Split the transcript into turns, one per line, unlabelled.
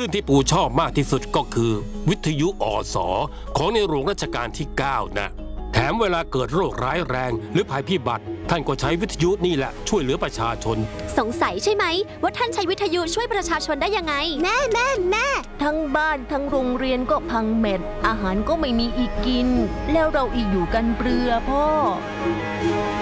รื่องที่ปู่ชอบมากที่สุดก็คือวิทยุอสของในหลวงรัชกาลที่ 9 นะแถมเวลาเกิดโรคร้ายแรงหรือภัยพิบัติท่านก็ใช้วิทยุนี่แหละช่วยเหลือประชาชน
สงสัยใช่ไหมว่าท่านใช้วิทยุช่วยประชาชนได้ยังไงแน่ทั้งบ้านทั้งโรงเรียนก็พังเม็ดอาหารก็ไม่มีอีกกินแล้วเราอีกอยู่กันเปลือพ่อ